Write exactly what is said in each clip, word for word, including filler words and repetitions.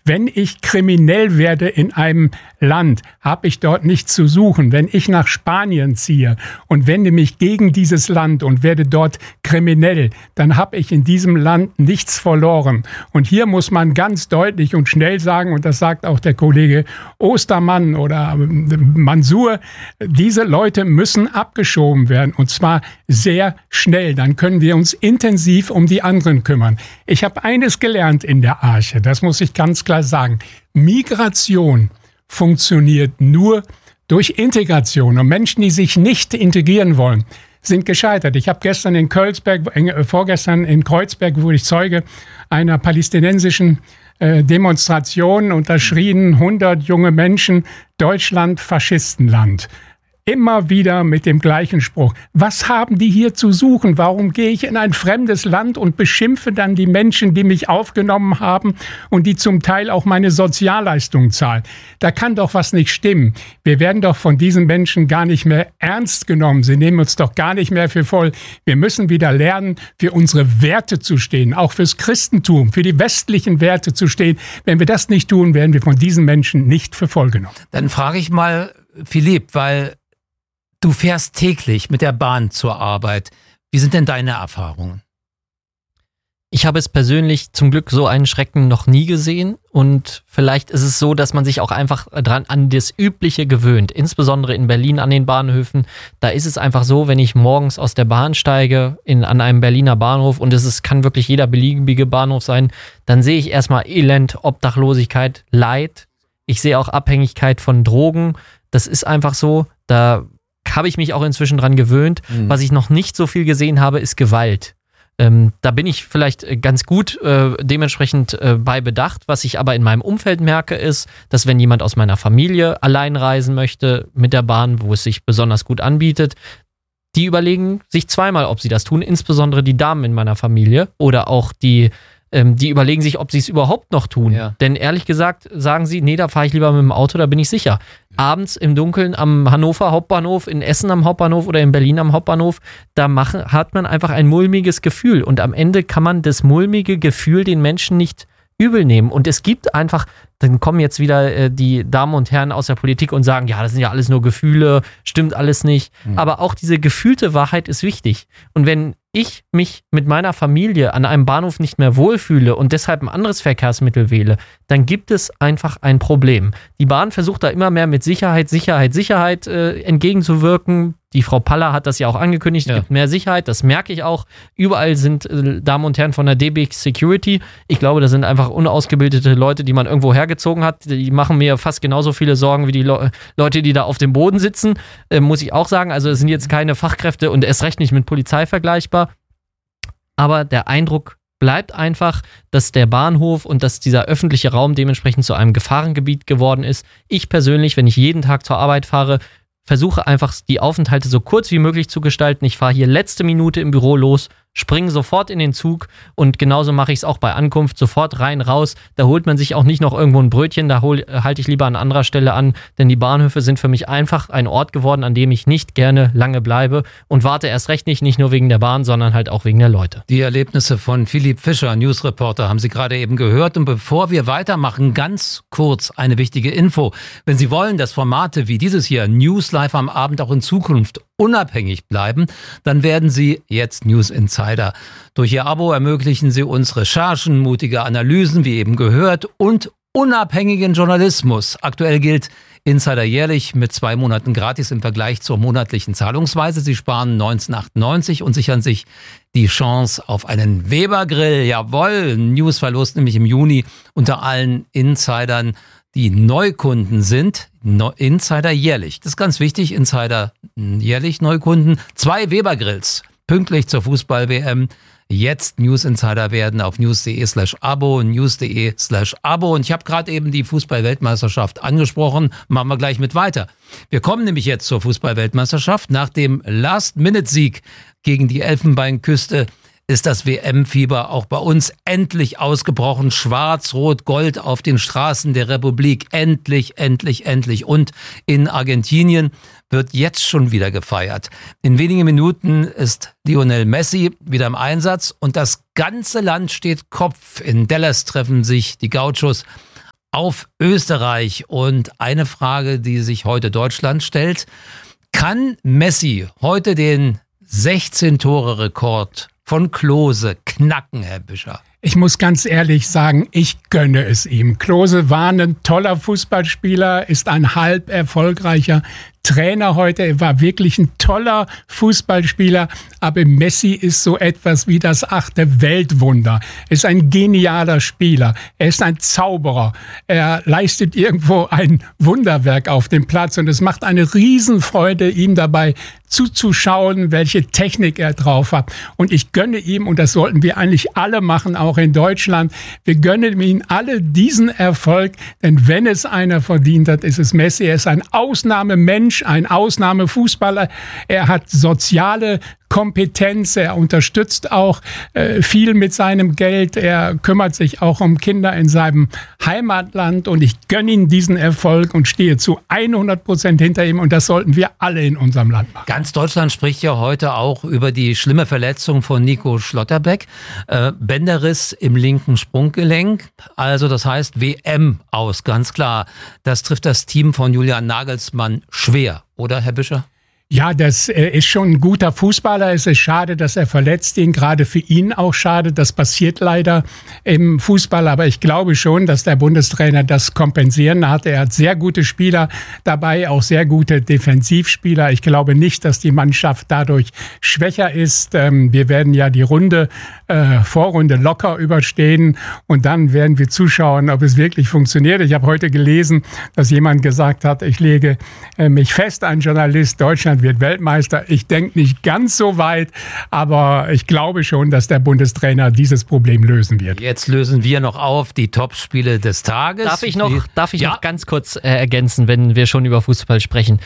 Wenn ich kriminell werde in einem Land, habe ich dort nichts zu suchen. Wenn ich nach Spanien ziehe und wende mich gegen dieses Land und werde dort kriminell, dann habe ich in diesem Land nichts verloren. Und hier muss man ganz deutlich und schnell sagen, und das sagt auch der Kollege Ostermann oder Mansour, diese Leute müssen abgeschoben werden, und zwar sehr schnell. Dann können wir uns intensiv um die anderen kümmern. Ich habe eines gelernt in der Arche, das muss ich ganz klar sagen. Migration funktioniert nur durch Integration. Und Menschen, die sich nicht integrieren wollen, sind gescheitert. Ich habe gestern in Kreuzberg, äh, vorgestern in Kreuzberg wurde ich Zeuge einer palästinensischen äh, Demonstration, und da schrien hundert junge Menschen: Deutschland, Faschistenland. Immer wieder mit dem gleichen Spruch. Was haben die hier zu suchen? Warum gehe ich in ein fremdes Land und beschimpfe dann die Menschen, die mich aufgenommen haben und die zum Teil auch meine Sozialleistungen zahlen? Da kann doch was nicht stimmen. Wir werden doch von diesen Menschen gar nicht mehr ernst genommen. Sie nehmen uns doch gar nicht mehr für voll. Wir müssen wieder lernen, für unsere Werte zu stehen, auch fürs Christentum, für die westlichen Werte zu stehen. Wenn wir das nicht tun, werden wir von diesen Menschen nicht für voll genommen. Dann frage ich mal, Philipp, weil du fährst täglich mit der Bahn zur Arbeit. Wie sind denn deine Erfahrungen? Ich habe es persönlich zum Glück so einen Schrecken noch nie gesehen, und vielleicht ist es so, dass man sich auch einfach dran an das Übliche gewöhnt, insbesondere in Berlin an den Bahnhöfen. Da ist es einfach so, wenn ich morgens aus der Bahn steige in, an einem Berliner Bahnhof, und es ist, kann wirklich jeder beliebige Bahnhof sein, dann sehe ich erstmal Elend, Obdachlosigkeit, Leid. Ich sehe auch Abhängigkeit von Drogen. Das ist einfach so, da habe ich mich auch inzwischen dran gewöhnt. Mhm. Was ich noch nicht so viel gesehen habe, ist Gewalt. Ähm, da bin ich vielleicht ganz gut äh, dementsprechend äh, bei bedacht. Was ich aber in meinem Umfeld merke, ist, dass wenn jemand aus meiner Familie allein reisen möchte mit der Bahn, wo es sich besonders gut anbietet, die überlegen sich zweimal, ob sie das tun, insbesondere die Damen in meiner Familie oder auch die Die überlegen sich, ob sie es überhaupt noch tun. Ja. Denn ehrlich gesagt sagen sie, nee, da fahre ich lieber mit dem Auto, da bin ich sicher. Abends im Dunkeln am Hannover Hauptbahnhof, in Essen am Hauptbahnhof oder in Berlin am Hauptbahnhof, da machen, hat man einfach ein mulmiges Gefühl. Und am Ende kann man das mulmige Gefühl den Menschen nicht übel nehmen. Und es gibt einfach, dann kommen jetzt wieder äh, die Damen und Herren aus der Politik und sagen, ja, das sind ja alles nur Gefühle, stimmt alles nicht. Mhm. Aber auch diese gefühlte Wahrheit ist wichtig. Und wenn ich mich mit meiner Familie an einem Bahnhof nicht mehr wohlfühle und deshalb ein anderes Verkehrsmittel wähle, dann gibt es einfach ein Problem. Die Bahn versucht da immer mehr mit Sicherheit, Sicherheit, Sicherheit äh, entgegenzuwirken. Die Frau Paller hat das ja auch angekündigt, es ja. gibt mehr Sicherheit, das merke ich auch. Überall sind äh, Damen und Herren von der D B X Security. Ich glaube, das sind einfach unausgebildete Leute, die man irgendwo hergezogen hat. Die machen mir fast genauso viele Sorgen wie die Le- Leute, die da auf dem Boden sitzen, äh, muss ich auch sagen. Also es sind jetzt keine Fachkräfte und erst recht nicht mit Polizei vergleichbar. Aber der Eindruck bleibt einfach, dass der Bahnhof und dass dieser öffentliche Raum dementsprechend zu einem Gefahrengebiet geworden ist. Ich persönlich, wenn ich jeden Tag zur Arbeit fahre, versuche einfach die Aufenthalte so kurz wie möglich zu gestalten. Ich fahre hier letzte Minute im Büro los, springe sofort in den Zug, und genauso mache ich es auch bei Ankunft, sofort rein, raus. Da holt man sich auch nicht noch irgendwo ein Brötchen, da hol, halte ich lieber an anderer Stelle an, denn die Bahnhöfe sind für mich einfach ein Ort geworden, an dem ich nicht gerne lange bleibe und warte erst recht nicht, nicht nur wegen der Bahn, sondern halt auch wegen der Leute. Die Erlebnisse von Philipp Fischer, Newsreporter, haben Sie gerade eben gehört. Und bevor wir weitermachen, ganz kurz eine wichtige Info. Wenn Sie wollen, dass Formate wie dieses hier, News Live am Abend, auch in Zukunft unabhängig bleiben, dann werden Sie jetzt News Insider. Durch Ihr Abo ermöglichen Sie uns Recherchen, mutige Analysen, wie eben gehört, und unabhängigen Journalismus. Aktuell gilt Insider jährlich mit zwei Monaten gratis im Vergleich zur monatlichen Zahlungsweise. Sie sparen neunzehn achtundneunzig und sichern sich die Chance auf einen Weber-Grill. Jawohl, Newsverlust nämlich im Juni unter allen Insidern, die Neukunden sind. Insider jährlich. Das ist ganz wichtig. Insider jährlich Neukunden. Zwei Weber-Grills. Pünktlich zur Fußball-W M. Jetzt News Insider werden auf news.de slash abo, news.de slash abo. Und ich habe gerade eben die Fußball-Weltmeisterschaft angesprochen. Machen wir gleich mit weiter. Wir kommen nämlich jetzt zur Fußball-Weltmeisterschaft. Nach dem Last-Minute-Sieg gegen die Elfenbeinküste ist das W M-Fieber auch bei uns endlich ausgebrochen. Schwarz, Rot, Gold auf den Straßen der Republik. Endlich, endlich, endlich. Und in Argentinien wird jetzt schon wieder gefeiert. In wenigen Minuten ist Lionel Messi wieder im Einsatz und das ganze Land steht Kopf. In Dallas treffen sich die Gauchos auf Österreich. Und eine Frage, die sich heute Deutschland stellt: Kann Messi heute den sechzehn-Tore-Rekord von Klose knacken, Herr Büscher? Ich muss ganz ehrlich sagen, ich gönne es ihm. Klose war ein toller Fußballspieler, ist ein halb erfolgreicher Trainer heute. Er war wirklich ein toller Fußballspieler, aber Messi ist so etwas wie das achte Weltwunder. Er ist ein genialer Spieler. Er ist ein Zauberer. Er leistet irgendwo ein Wunderwerk auf dem Platz und es macht eine Riesenfreude, ihm dabei zuzuschauen, welche Technik er drauf hat. Und ich gönne ihm, und das sollten wir eigentlich alle machen, auch in Deutschland, wir gönnen ihm alle diesen Erfolg, denn wenn es einer verdient hat, ist es Messi. Er ist ein Ausnahmemensch, ein Ausnahmefußballer. Er hat soziale Kompetenz, er unterstützt auch äh, viel mit seinem Geld, er kümmert sich auch um Kinder in seinem Heimatland und ich gönne ihm diesen Erfolg und stehe zu hundert Prozent hinter ihm und das sollten wir alle in unserem Land machen. Ganz Deutschland spricht ja heute auch über die schlimme Verletzung von Nico Schlotterbeck, äh, Bänderriss im linken Sprunggelenk, also das heißt W M aus, ganz klar. Das trifft das Team von Julian Nagelsmann schwer, oder Herr Büscher? Ja, das äh, ist schon ein guter Fußballer. Es ist schade, dass er verletzt ihn. Gerade für ihn auch schade. Das passiert leider im Fußball. Aber ich glaube schon, dass der Bundestrainer das kompensieren hat. Er hat sehr gute Spieler dabei, auch sehr gute Defensivspieler. Ich glaube nicht, dass die Mannschaft dadurch schwächer ist. Ähm, wir werden ja die Runde, äh, Vorrunde locker überstehen. Und dann werden wir zuschauen, ob es wirklich funktioniert. Ich habe heute gelesen, dass jemand gesagt hat, ich lege äh, mich fest, ein Journalist, Deutschland wird Weltmeister. Ich denke nicht ganz so weit, aber ich glaube schon, dass der Bundestrainer dieses Problem lösen wird. Jetzt lösen wir noch auf die Top-Spiele des Tages. Darf ich noch, darf ich ja. noch ganz kurz äh, ergänzen, wenn wir schon über Fußball sprechen?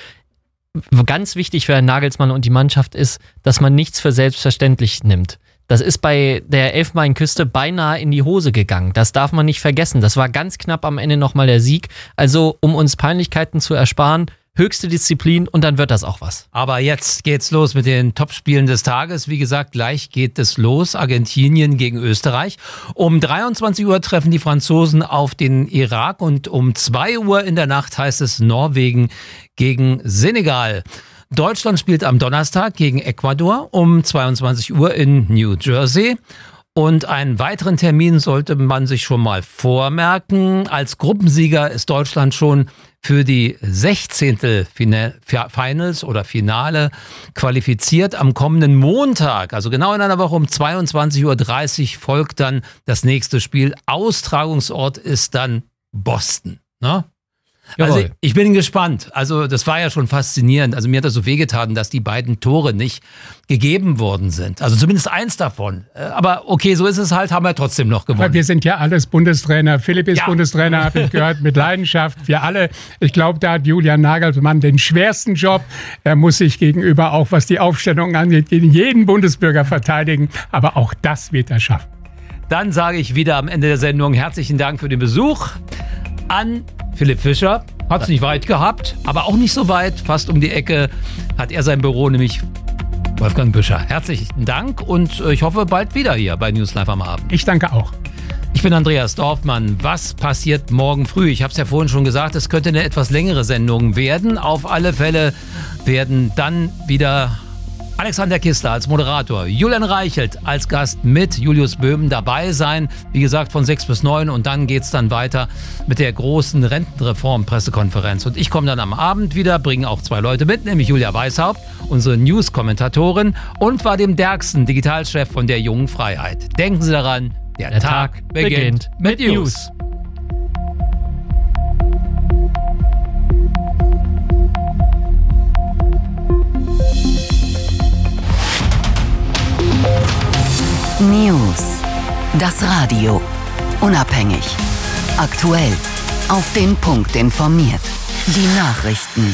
Ganz wichtig für Herrn Nagelsmann und die Mannschaft ist, dass man nichts für selbstverständlich nimmt. Das ist bei der Elfenbeinküste beinahe in die Hose gegangen. Das darf man nicht vergessen. Das war ganz knapp am Ende nochmal der Sieg. Also, um uns Peinlichkeiten zu ersparen, höchste Disziplin und dann wird das auch was. Aber jetzt geht's los mit den Topspielen des Tages. Wie gesagt, gleich geht es los. Argentinien gegen Österreich. Um dreiundzwanzig Uhr treffen die Franzosen auf den Irak und um zwei Uhr in der Nacht heißt es Norwegen gegen Senegal. Deutschland spielt am Donnerstag gegen Ecuador um zweiundzwanzig Uhr in New Jersey. Und einen weiteren Termin sollte man sich schon mal vormerken. Als Gruppensieger ist Deutschland schon für die sechzehnte Finals oder Finale qualifiziert. Am kommenden Montag, also genau in einer Woche um zweiundzwanzig Uhr dreißig, folgt dann das nächste Spiel. Austragungsort ist dann Boston, ne? Also ich bin gespannt. Also das war ja schon faszinierend. Also mir hat das so wehgetan, dass die beiden Tore nicht gegeben worden sind. Also zumindest eins davon. Aber okay, so ist es halt, haben wir trotzdem noch gewonnen. Aber wir sind ja alles Bundestrainer. Philipp ist ja. Bundestrainer, habe ich gehört, mit Leidenschaft. Wir alle. Ich glaube, da hat Julian Nagelsmann den schwersten Job. Er muss sich gegenüber, auch was die Aufstellung angeht, gegen jeden Bundesbürger verteidigen. Aber auch das wird er schaffen. Dann sage ich wieder am Ende der Sendung herzlichen Dank für den Besuch an Philipp Fischer. Hat es nicht weit gehabt, aber auch nicht so weit. Fast um die Ecke hat er sein Büro, nämlich Wolfgang Büscher. Herzlichen Dank und ich hoffe bald wieder hier bei News Live am Abend. Ich danke auch. Ich bin Andreas Dorfmann. Was passiert morgen früh? Ich habe es ja vorhin schon gesagt, es könnte eine etwas längere Sendung werden. Auf alle Fälle werden dann wieder Alexander Kistler als Moderator, Julian Reichelt als Gast mit Julius Böhm dabei sein. Wie gesagt, von sechs bis neun und dann geht's dann weiter mit der großen Rentenreform-Pressekonferenz. Und ich komme dann am Abend wieder, bringe auch zwei Leute mit, nämlich Julia Weishaupt, unsere News-Kommentatorin und Vadim Derksen, Digitalchef von der Jungen Freiheit. Denken Sie daran, der, der Tag, Tag beginnt, beginnt mit News. News. News. Das Radio. Unabhängig. Aktuell. Auf den Punkt informiert. Die Nachrichten.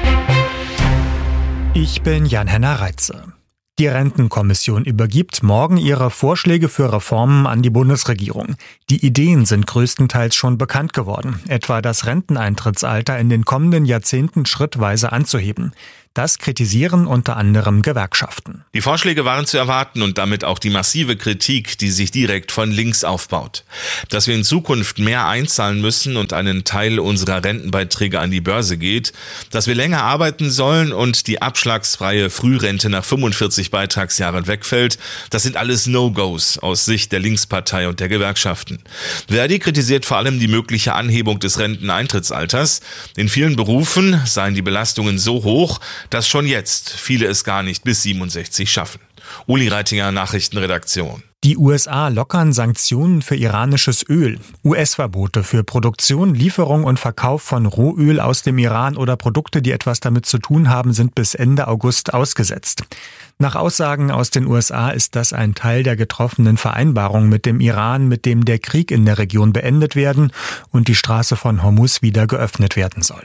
Ich bin Jan-Henner Reitze. Die Rentenkommission übergibt morgen ihre Vorschläge für Reformen an die Bundesregierung. Die Ideen sind größtenteils schon bekannt geworden, etwa das Renteneintrittsalter in den kommenden Jahrzehnten schrittweise anzuheben. Das kritisieren unter anderem Gewerkschaften. Die Vorschläge waren zu erwarten und damit auch die massive Kritik, die sich direkt von links aufbaut. Dass wir in Zukunft mehr einzahlen müssen und einen Teil unserer Rentenbeiträge an die Börse geht, dass wir länger arbeiten sollen und die abschlagsfreie Frührente nach fünfundvierzig Beitragsjahren wegfällt, das sind alles No-Gos aus Sicht der Linkspartei und der Gewerkschaften. Verdi kritisiert vor allem die mögliche Anhebung des Renteneintrittsalters. In vielen Berufen seien die Belastungen so hoch, dass schon jetzt viele es gar nicht bis siebenundsechzig schaffen. Uli Reitinger, Nachrichtenredaktion. Die U S A lockern Sanktionen für iranisches Öl. U S-Verbote für Produktion, Lieferung und Verkauf von Rohöl aus dem Iran oder Produkte, die etwas damit zu tun haben, sind bis Ende August ausgesetzt. Nach Aussagen aus den U S A ist das ein Teil der getroffenen Vereinbarung mit dem Iran, mit dem der Krieg in der Region beendet werden und die Straße von Hormuz wieder geöffnet werden soll.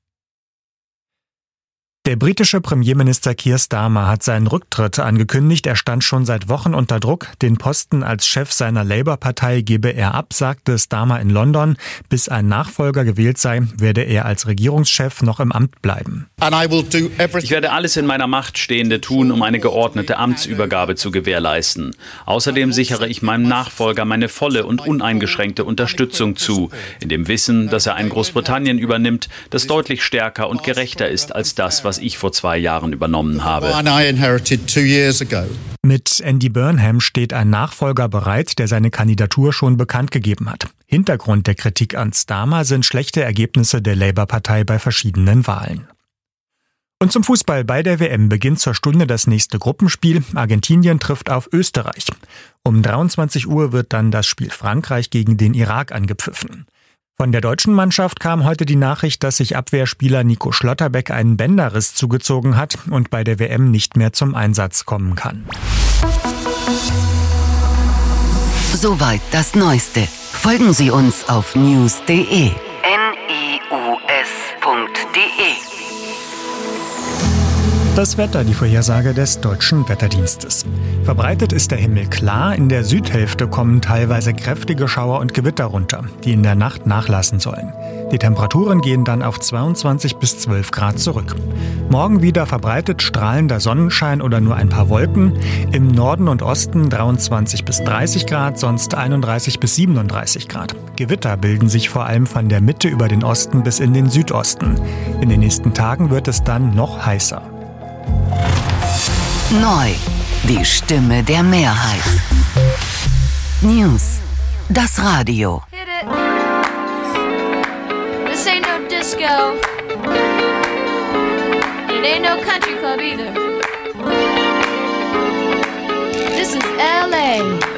Der britische Premierminister Keir Starmer hat seinen Rücktritt angekündigt. Er stand schon seit Wochen unter Druck. Den Posten als Chef seiner Labour-Partei gebe er ab, sagte Starmer in London. Bis ein Nachfolger gewählt sei, werde er als Regierungschef noch im Amt bleiben. Ich werde alles in meiner Macht Stehende tun, um eine geordnete Amtsübergabe zu gewährleisten. Außerdem sichere ich meinem Nachfolger meine volle und uneingeschränkte Unterstützung zu, in dem Wissen, dass er ein Großbritannien übernimmt, das deutlich stärker und gerechter ist als das, was ich vor zwei Jahren übernommen habe. Mit Andy Burnham steht ein Nachfolger bereit, der seine Kandidatur schon bekannt gegeben hat. Hintergrund der Kritik an Starmer sind schlechte Ergebnisse der Labour-Partei bei verschiedenen Wahlen. Und zum Fußball. Bei der W M beginnt zur Stunde das nächste Gruppenspiel. Argentinien trifft auf Österreich. Um dreiundzwanzig Uhr wird dann das Spiel Frankreich gegen den Irak angepfiffen. Von der deutschen Mannschaft kam heute die Nachricht, dass sich Abwehrspieler Nico Schlotterbeck einen Bänderriss zugezogen hat und bei der W M nicht mehr zum Einsatz kommen kann. Soweit das Neueste. Folgen Sie uns auf news punkt de. N I U S punkt de. Das Wetter, die Vorhersage des Deutschen Wetterdienstes. Verbreitet ist der Himmel klar, in der Südhälfte kommen teilweise kräftige Schauer und Gewitter runter, die in der Nacht nachlassen sollen. Die Temperaturen gehen dann auf zweiundzwanzig bis zwölf Grad zurück. Morgen wieder verbreitet strahlender Sonnenschein oder nur ein paar Wolken. Im Norden und Osten dreiundzwanzig bis dreißig Grad, sonst einunddreißig bis siebenunddreißig Grad. Gewitter bilden sich vor allem von der Mitte über den Osten bis in den Südosten. In den nächsten Tagen wird es dann noch heißer. Neu, die Stimme der Mehrheit. News, das Radio. Hit it. This ain't no disco. It ain't no country club either. This is L A